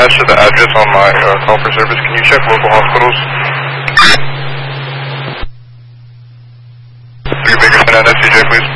attached to the address on my call for service. Can you check local hospitals? 3 Bakersfield and SCJ, please.